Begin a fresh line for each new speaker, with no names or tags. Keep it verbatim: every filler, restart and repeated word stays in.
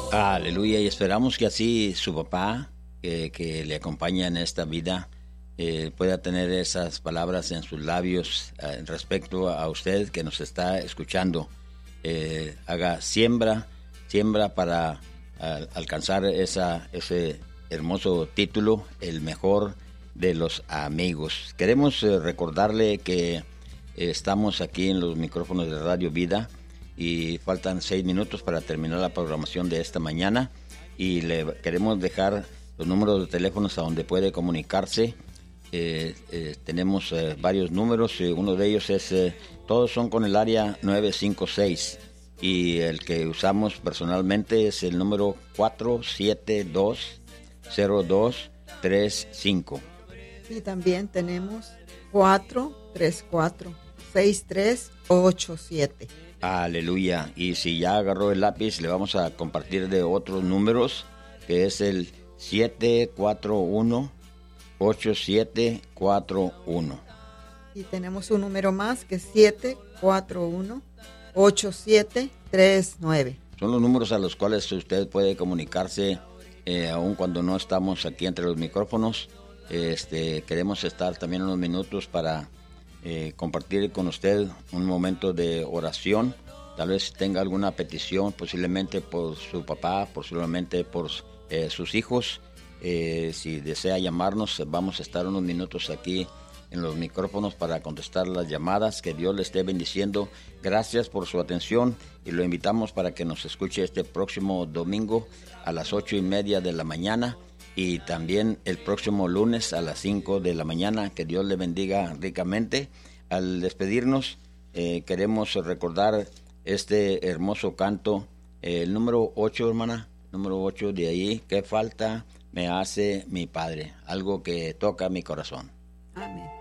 Aleluya, y esperamos que así su papá, eh, que le acompaña en esta vida, eh, pueda tener esas palabras en sus labios eh, respecto a usted que nos está escuchando. Eh, haga siembra, siembra para a, alcanzar esa, ese hermoso título, el mejor de los amigos. Queremos eh, recordarle que eh, estamos aquí en los micrófonos de Radio Vida y faltan seis minutos para terminar la programación de esta mañana, y le queremos dejar los números de teléfonos a donde puede comunicarse. Eh, eh, tenemos eh, varios números, eh, uno de ellos es, eh, todos son con el área nueve cinco seis, y el que usamos personalmente es el número cuatro siete dos cero dos tres cinco.
Y también tenemos cuatro tres cuatro seis tres ocho siete.
Aleluya. Y si ya agarró el lápiz, le vamos a compartir de otros números, que es el siete cuatro uno ocho siete cuatro uno.
Y tenemos un número más que es siete cuatro uno ocho siete tres nueve.
Son los números a los cuales usted puede comunicarse, eh, aun cuando no estamos aquí entre los micrófonos. Este, queremos estar también unos minutos para Eh, compartir con usted un momento de oración. Tal vez tenga alguna petición, posiblemente por su papá, posiblemente por eh, sus hijos. Eh, si desea llamarnos, vamos a estar unos minutos aquí en los micrófonos para contestar las llamadas. Que Dios le esté bendiciendo. Gracias por su atención y lo invitamos para que nos escuche este próximo domingo a las ocho y media de la mañana. Y también el próximo lunes a las cinco de la mañana. Que Dios le bendiga ricamente. Al despedirnos, eh, queremos recordar este hermoso canto, eh, el número ocho, hermana, número ocho de ahí, ¿qué falta me hace mi Padre? Algo que toca mi corazón.
Amén.